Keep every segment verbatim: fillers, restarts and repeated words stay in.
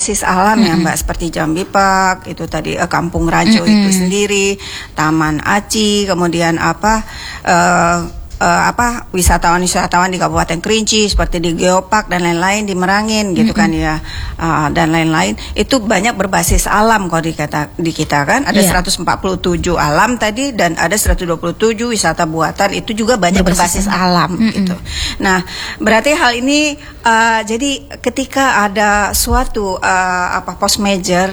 berbasis alam mm-hmm. ya Mbak, seperti Jambi Park itu tadi, uh, Kampung Rajo mm-hmm. itu sendiri, Taman Aci, kemudian apa uh, Uh, apa wisatawan-wisatawan di Kabupaten Kerinci seperti di Geopark dan lain-lain, di Merangin gitu mm-hmm. kan ya, uh, dan lain-lain itu banyak berbasis alam kalau di, kata, di kita kan ada yeah. seratus empat puluh tujuh alam tadi dan ada seratus dua puluh tujuh wisata buatan, itu juga banyak berbasis, berbasis alam mm-hmm. gitu. Nah, berarti hal ini uh, jadi ketika ada suatu uh, apa post major,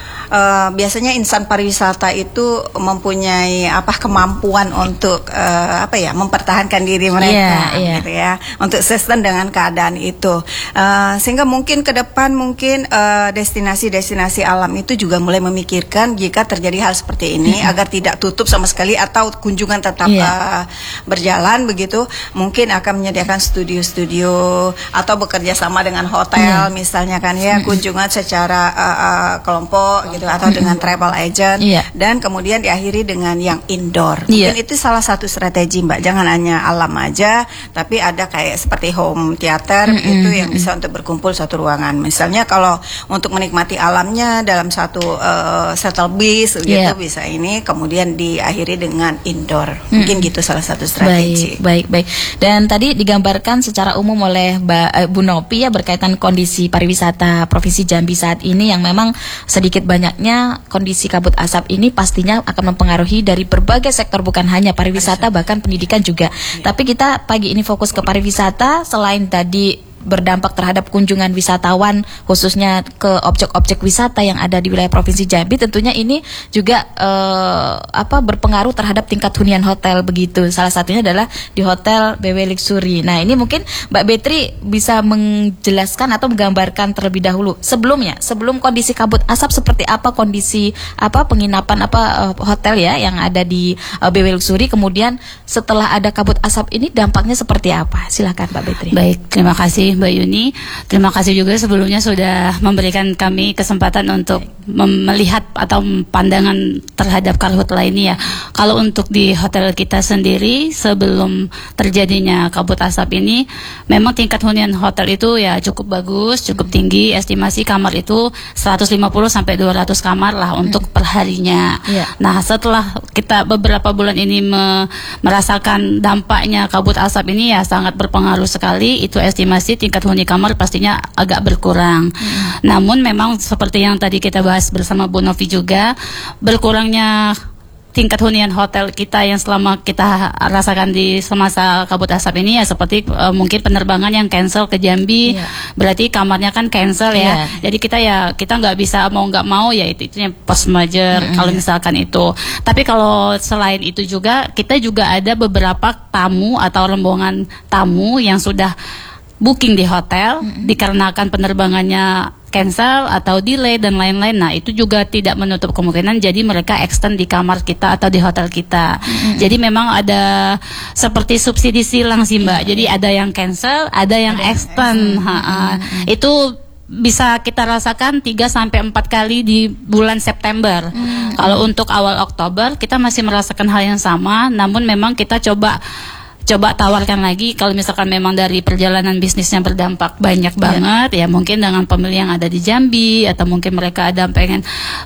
Uh, biasanya insan pariwisata itu mempunyai apa kemampuan untuk uh, apa ya mempertahankan diri mereka, yeah, yeah. gitu ya, untuk sustain dengan keadaan itu, uh, sehingga mungkin ke depan mungkin uh, destinasi-destinasi alam itu juga mulai memikirkan jika terjadi hal seperti ini mm-hmm. agar tidak tutup sama sekali atau kunjungan tetap yeah. uh, berjalan begitu, mungkin akan menyediakan studio-studio atau bekerja sama dengan hotel yeah. misalnya kan ya, mm-hmm. kunjungan secara uh, uh, kelompok gitu atau mm-hmm. dengan travel agent yeah. dan kemudian diakhiri dengan yang indoor. Mungkin yeah. itu salah satu strategi Mbak, jangan hanya alam aja, tapi ada kayak seperti home theater mm-hmm. itu yang bisa untuk berkumpul satu ruangan. Misalnya kalau untuk menikmati alamnya dalam satu uh, shuttle bus gitu yeah. bisa ini, kemudian diakhiri dengan indoor. Mungkin mm-hmm. gitu salah satu strategi. Baik, baik, baik. Dan tadi digambarkan secara umum oleh Mbak Bu Novi ya berkaitan kondisi pariwisata Provinsi Jambi saat ini yang memang sedikit banyak kondisi kabut asap ini pastinya akan mempengaruhi dari berbagai sektor, bukan hanya pariwisata, bahkan pendidikan juga. Ya. Tapi kita pagi ini fokus ke pariwisata, selain tadi berdampak terhadap kunjungan wisatawan khususnya ke objek-objek wisata yang ada di wilayah Provinsi Jambi, tentunya ini juga eh, apa berpengaruh terhadap tingkat hunian hotel begitu. Salah satunya adalah di Hotel B W Luxury. Nah, ini mungkin Mbak Betri bisa menjelaskan atau menggambarkan terlebih dahulu sebelumnya, sebelum kondisi kabut asap seperti apa kondisi apa penginapan apa uh, hotel ya yang ada di uh, B W Luxury, kemudian setelah ada kabut asap ini dampaknya seperti apa? Silakan Mbak Betri. Baik, terima kasih Mbak Yuni. Terima kasih juga sebelumnya sudah memberikan kami kesempatan untuk melihat atau pandangan terhadap karhutla ini ya. Kalau untuk di hotel kita sendiri sebelum terjadinya kabut asap ini, memang tingkat hunian hotel itu ya cukup bagus, cukup tinggi. Estimasi kamar itu seratus lima puluh sampai dua ratus kamar lah untuk perharinya. Yeah. Nah, setelah kita beberapa bulan ini me merasakan dampaknya kabut asap ini ya sangat berpengaruh sekali. Itu estimasi tingkat huni kamar pastinya agak berkurang. Hmm. Namun memang seperti yang tadi kita bahas bersama Bu Novi juga, berkurangnya tingkat hunian hotel kita yang selama kita rasakan di semasa kabut asap ini ya seperti uh, mungkin penerbangan yang cancel ke Jambi, yeah. berarti kamarnya kan cancel ya. Yeah. Jadi kita ya kita nggak bisa mau nggak mau ya itu itu post major mm-hmm. kalau misalkan itu. Tapi kalau selain itu juga kita juga ada beberapa tamu atau rombongan tamu yang sudah booking di hotel mm-hmm. dikarenakan penerbangannya cancel atau delay dan lain-lain. Nah, itu juga tidak menutup kemungkinan jadi mereka extend di kamar kita atau di hotel kita. Mm-hmm. Jadi memang ada seperti subsidi silang sih Mbak. Mm-hmm. Jadi ada yang cancel, ada yang ada extend. Yang mm-hmm. Itu bisa kita rasakan tiga sampai empat kali di bulan September. Mm-hmm. Kalau untuk awal Oktober kita masih merasakan hal yang sama, namun memang kita coba coba tawarkan lagi kalau misalkan memang dari perjalanan bisnisnya berdampak banyak banget yeah. ya mungkin dengan pemilih yang ada di Jambi atau mungkin mereka ada pengen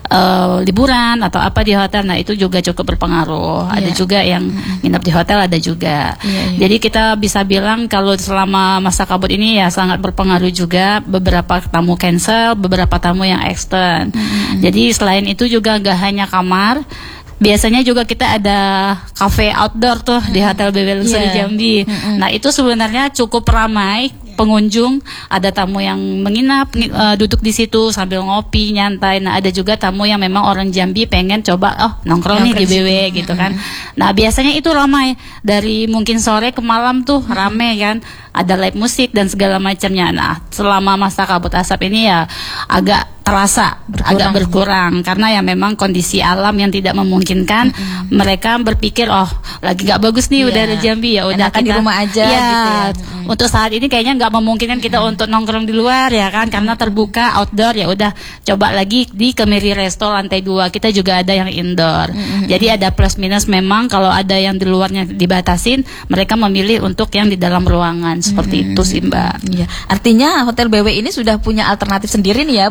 uh, liburan atau apa di hotel, nah itu juga cukup berpengaruh. Yeah. Ada juga yang nginep di hotel, ada juga. Yeah, yeah. Jadi kita bisa bilang kalau selama masa kabut ini ya sangat berpengaruh juga, beberapa tamu cancel, beberapa tamu yang extend. Mm-hmm. Jadi selain itu juga gak hanya kamar, biasanya juga kita ada cafe outdoor tuh mm-hmm. di Hotel B W Luxury yeah. Jambi. Mm-hmm. Nah itu sebenarnya cukup ramai pengunjung, ada tamu yang menginap uh, duduk di situ sambil ngopi nyantai. Nah ada juga tamu yang memang orang Jambi pengen coba oh nongkrong nih di B W gitu kan. Nah biasanya itu ramai dari mungkin sore ke malam tuh mm-hmm. ramai kan, ada live musik dan segala macamnya. Nah selama masa kabut asap ini ya agak terasa berkurang. agak berkurang karena ya memang kondisi alam yang tidak memungkinkan. Mm-hmm. Mereka berpikir oh lagi nggak bagus nih yeah. udara Jambi ya udah kita di rumah aja ya, gitu ya. Mm-hmm. Untuk saat ini kayaknya nggak memungkinkan kita mm-hmm. untuk nongkrong di luar ya kan, karena terbuka outdoor ya udah coba lagi di Kemiri Resto lantai dua kita juga ada yang indoor. Mm-hmm. Jadi ada plus minus memang, kalau ada yang di luarnya dibatasin mereka memilih untuk yang di dalam ruangan seperti mm-hmm. itu sih Mbak. Ya. Artinya Hotel B W ini sudah punya alternatif sendiri nih ya Bu Novi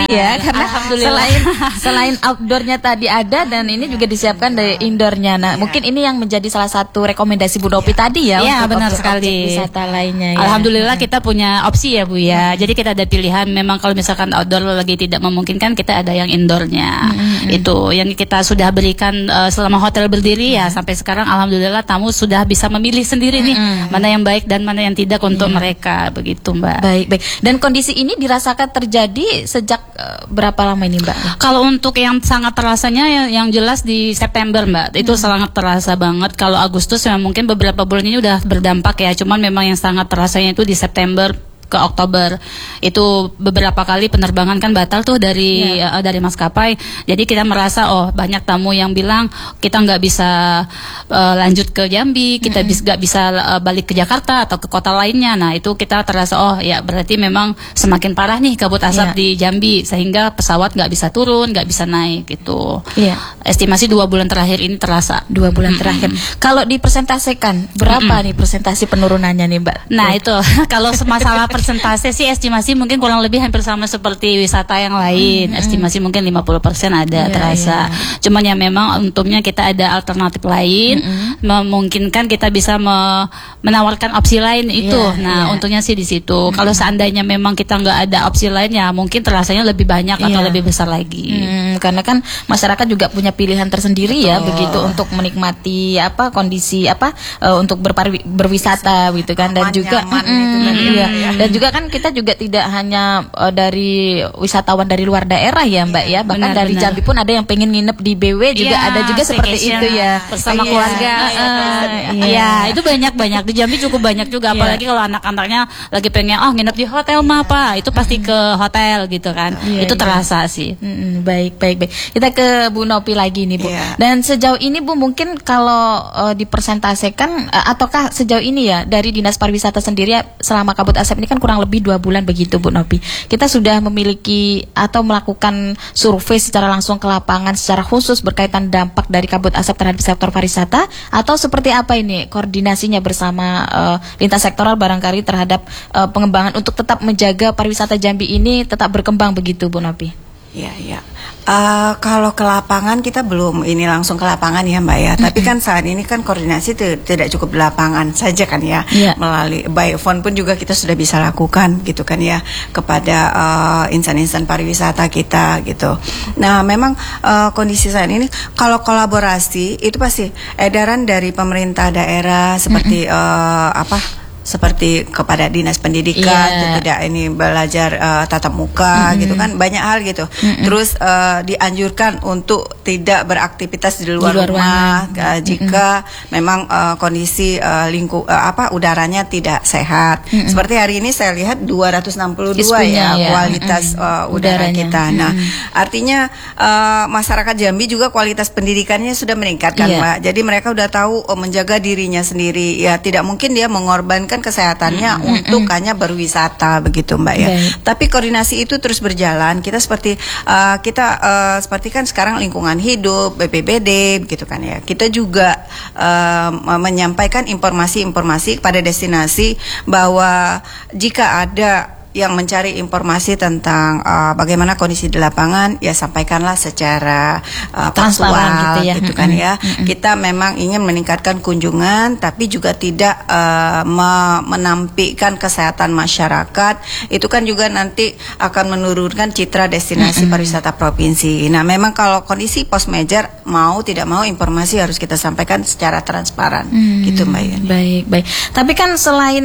ya, karena selain selain outdoornya tadi ada dan ini juga disiapkan dari indoornya. Nah, ya. mungkin ini yang menjadi salah satu rekomendasi Bu Nopi ya. tadi ya. Iya, benar objek, sekali. Objek wisata lainnya. Ya. Alhamdulillah kita punya opsi ya Bu ya. Hmm. Jadi kita ada pilihan. Memang kalau misalkan outdoor lagi tidak memungkinkan, kita ada yang indoornya. Hmm. Itu yang kita sudah berikan uh, selama hotel berdiri ya sampai sekarang. Alhamdulillah tamu sudah bisa memilih sendiri nih hmm. mana yang baik dan mana yang tidak untuk hmm. mereka, begitu Mbak. Baik, baik. Dan kondisi ini dirasakan terjadi sejak uh, berapa lama ini Mbak? Kalau untuk yang sangat terasanya yang, yang jelas di September Mbak, itu hmm. sangat terasa banget. Kalau Agustus ya mungkin beberapa bulan ini udah berdampak ya, cuman memang yang sangat terasanya itu di September ke Oktober. Itu beberapa kali penerbangan kan batal tuh dari yeah. uh, dari maskapai. Jadi kita merasa oh banyak tamu yang bilang kita nggak bisa uh, lanjut ke Jambi, kita mm-hmm. bis, nggak bisa uh, balik ke Jakarta atau ke kota lainnya. Nah itu kita terasa oh ya berarti memang semakin parah nih kabut asap yeah. di Jambi sehingga pesawat nggak bisa turun, nggak bisa naik gitu. Yeah. Estimasi dua bulan terakhir ini terasa. Dua bulan mm-hmm. terakhir. Kalau dipresentasikan berapa mm-hmm. nih presentasi penurunannya nih Mbak? Nah itu kalau masalah persentase sih estimasi mungkin kurang lebih hampir sama seperti wisata yang lain. Mm-hmm. Estimasi mungkin lima puluh persen ada yeah, terasa. Yeah. Cuman ya memang untungnya kita ada alternatif lain, mm-hmm. memungkinkan kita bisa me menawarkan opsi lain itu. Yeah, nah, yeah. untungnya sih di situ. Mm-hmm. Kalau seandainya memang kita nggak ada opsi lain ya mungkin terasanya lebih banyak yeah. atau lebih besar lagi. Mm, karena kan masyarakat juga punya pilihan tersendiri Betul. ya begitu untuk menikmati apa kondisi apa uh, untuk berpari berwisata gitu kan dan juga mm, itu iya. ya. Dan juga kan kita juga tidak hanya uh, dari wisatawan dari luar daerah ya Mbak ya, bahkan benar, dari benar. Jambi pun ada yang pengen nginep di B W juga ya, ada juga seperti itu ya bersama iya. keluarga. Uh, uh, iya. Ya itu banyak-banyak di Jambi cukup banyak juga, apalagi yeah. kalau anak-anaknya lagi pengen oh nginep di hotel mah Pak, itu pasti ke hotel gitu kan. Yeah, itu yeah. terasa sih. Mm-mm, baik baik baik. Kita ke Bu Nopi lagi nih Bu. Yeah. Dan sejauh ini Bu mungkin kalau uh, dipresentasikan uh, ataukah sejauh ini ya dari Dinas Pariwisata sendiri ya, selama kabut asap ini kan kurang lebih dua bulan begitu Bu Nopi. Kita sudah memiliki atau melakukan survei secara langsung ke lapangan secara khusus berkaitan dampak dari kabut asap terhadap sektor pariwisata atau seperti apa ini koordinasinya bersama uh, lintas sektoral barangkali terhadap uh, pengembangan untuk tetap menjaga pariwisata Jambi ini tetap berkembang begitu Bu Nopi? Ya, ya. Uh, kalau ke lapangan kita belum ini langsung ke lapangan ya Mbak ya. Mm-hmm. Tapi kan saat ini kan koordinasi tidak cukup di lapangan saja kan ya. Yeah. Melalui by phone pun juga kita sudah bisa lakukan gitu kan ya kepada uh, insan-insan pariwisata kita gitu. Nah memang uh, kondisi saat ini kalau kolaborasi itu pasti edaran dari pemerintah daerah seperti mm-hmm. uh, apa? seperti kepada dinas pendidikan yeah. tidak ini belajar uh, tatap muka mm-hmm. gitu kan banyak hal gitu mm-hmm. terus uh, dianjurkan untuk tidak beraktivitas di luar, di luar rumah uh, jika mm-hmm. memang uh, kondisi uh, lingkup uh, apa udaranya tidak sehat mm-hmm. seperti hari ini saya lihat dua ratus enam puluh dua ya, ya kualitas mm-hmm. uh, udara udaranya. Kita nah mm-hmm. artinya uh, masyarakat Jambi juga kualitas pendidikannya sudah meningkat kan yeah. Mbak, jadi mereka udah tahu uh, menjaga dirinya sendiri ya, tidak mungkin dia mengorbankan kesehatannya mm-hmm. untuk mm-hmm. hanya berwisata begitu Mbak ya. Baik. Tapi koordinasi itu terus berjalan. Kita seperti uh, kita uh, seperti kan sekarang lingkungan hidup B P B D begitu kan ya. Kita juga uh, menyampaikan informasi-informasi pada destinasi bahwa jika ada yang mencari informasi tentang uh, bagaimana kondisi di lapangan, ya sampaikanlah secara uh, faktual gitu, ya. gitu kan mm-hmm. ya. Mm-hmm. Kita memang ingin meningkatkan kunjungan, tapi juga tidak uh, me- menampikan kesehatan masyarakat. Itu kan juga nanti akan menurunkan citra destinasi mm-hmm. pariwisata provinsi. Nah, memang kalau kondisi post major mau tidak mau informasi harus kita sampaikan secara transparan, mm-hmm. gitu Mbak Yani. Baik, baik. Tapi kan selain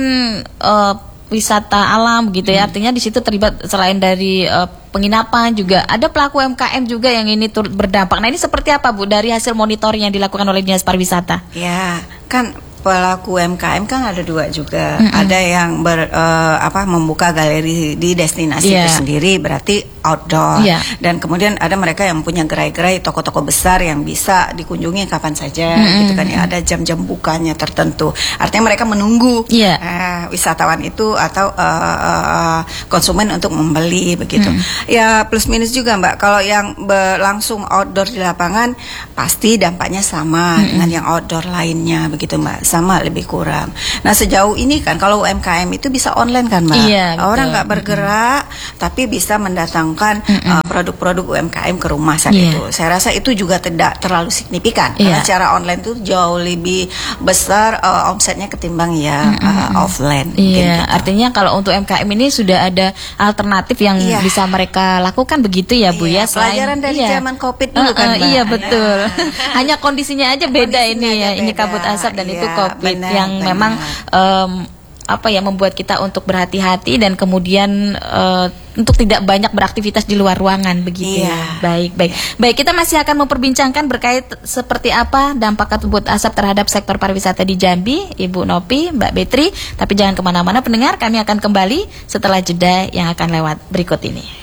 uh, wisata alam gitu ya, hmm. artinya di situ terlibat selain dari uh, penginapan juga ada pelaku U M K M juga yang ini turut berdampak. Nah ini seperti apa Bu dari hasil monitoring yang dilakukan oleh Dinas Pariwisata? Ya kan pelaku U M K M kan ada dua juga, mm-hmm. ada yang ber, uh, apa membuka galeri di destinasi yeah. itu sendiri berarti outdoor yeah. dan kemudian ada mereka yang punya gerai-gerai toko-toko besar yang bisa dikunjungi kapan saja mm-hmm. gitu kan ya, ada jam-jam bukanya tertentu, artinya mereka menunggu yeah. uh, wisatawan itu atau uh, uh, konsumen untuk membeli begitu mm-hmm. ya plus minus juga Mbak, kalau yang langsung outdoor di lapangan pasti dampaknya sama mm-hmm. dengan yang outdoor lainnya begitu Mbak, sama lebih kurang. Nah sejauh ini kan kalau U M K M itu bisa online kan Mbak, iya, orang nggak bergerak mm-hmm. tapi bisa mendatang mengirimkan uh, produk-produk U M K M ke rumah saat Yeah. itu. Saya rasa itu juga tidak terlalu signifikan karena Yeah. cara online itu jauh lebih besar uh, omsetnya ketimbang yang uh, offline. Iya, Mungkin gitu. artinya kalau untuk M K M ini sudah ada alternatif yang Iya. bisa mereka lakukan begitu ya Bu Iya, ya. Selain- pelajaran dari iya. zaman Covid dulu Eh, kan, eh, Mbak. Iya betul. Hanya kondisinya aja beda Kondisinya ini ya. aja Ini beda. kabut asap dan Iya, itu Covid benar, yang benar. memang em, apa ya membuat kita untuk berhati-hati dan kemudian eh, untuk tidak banyak beraktivitas di luar ruangan begitu Iya. ya. Baik, baik. Baik, kita masih akan memperbincangkan berkait seperti apa dampak kabut asap terhadap sektor pariwisata di Jambi, Ibu Nopi, Mbak Betri. Tapi jangan kemana-mana pendengar, kami akan kembali setelah jeda yang akan lewat berikut ini.